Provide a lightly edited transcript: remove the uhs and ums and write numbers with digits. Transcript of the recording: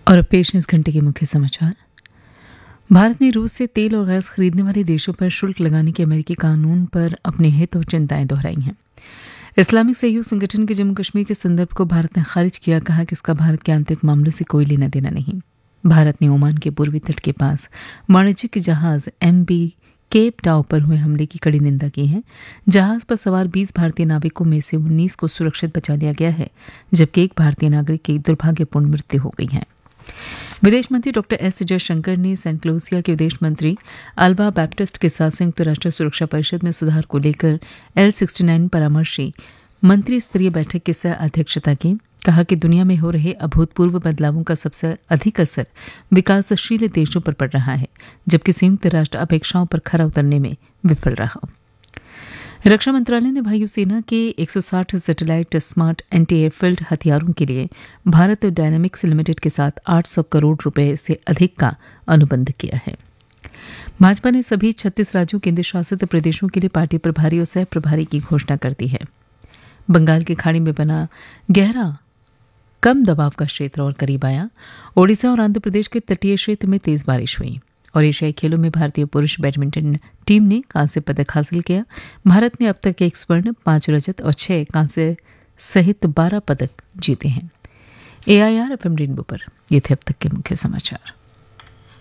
और अब पेश है इस घंटे के मुख्य समाचार। भारत ने रूस से तेल और गैस खरीदने वाले देशों पर शुल्क लगाने के अमेरिकी कानून पर अपने हित और चिंताएं दोहराई हैं। इस्लामिक सहयोग संगठन के जम्मू कश्मीर के संदर्भ को भारत ने खारिज किया, कहा कि इसका भारत के आंतरिक मामलों से कोई लेना देना नहीं। भारत ने ओमान के पूर्वी तट के पास वाणिज्यिक जहाज MV केप टाउ पर हुए हमले की कड़ी निंदा की है। जहाज पर सवार 20 भारतीय नाविकों में से 19 को सुरक्षित बचा लिया गया है, जबकि एक भारतीय नागरिक की दुर्भाग्यपूर्ण मृत्यु हो गई है। विदेश मंत्री डॉक्टर एस जयशंकर ने सेंट लूसिया के विदेश मंत्री अल्वा बैप्टिस्ट के साथ संयुक्त राष्ट्र सुरक्षा परिषद में सुधार को लेकर L69 परामर्शी मंत्री स्तरीय बैठक की सह अध्यक्षता की। कहा कि दुनिया में हो रहे अभूतपूर्व बदलावों का सबसे अधिक असर विकासशील देशों पर पड़ रहा है, जबकि संयुक्त राष्ट्र अपेक्षाओं पर खरा उतरने में विफल रहा। रक्षा मंत्रालय ने वायुसेना के 160 सैटेलाइट स्मार्ट एंटी एयरफील्ड हथियारों के लिए भारत डायनामिक्स लिमिटेड के साथ 800 करोड़ रुपए से अधिक का अनुबंध किया है। भाजपा ने सभी 36 राज्यों केंद्र शासित प्रदेशों के लिए पार्टी प्रभारी और सह प्रभारी की घोषणा कर दी है। बंगाल की खाड़ी में बना गहरा कम दबाव का क्षेत्र और करीब आया। ओडिशा और आंध्र प्रदेश के तटीय क्षेत्र में तेज बारिश हुई और एशियाई खेलों में भारतीय पुरुष बैडमिंटन टीम ने कांस्य पदक हासिल किया। भारत ने अब तक 1 स्वर्ण, 5 रजत और 6 कांस्य सहित 12 पदक जीते हैं। AIR FM रेनबो पर ये थे अब तक के मुख्य समाचार।